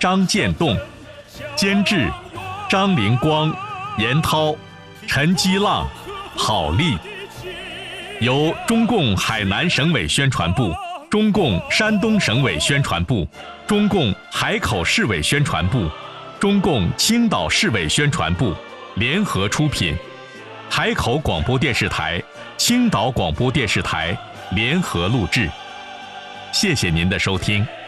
张建栋，监制张灵光、严涛、陈基浪、郝丽，由中共海南省委宣传部、中共山东省委宣传部、中共海口市委宣传部、中共青岛市委宣传部联合出品，海口广播电视台、青岛广播电视台联合录制。谢谢您的收听。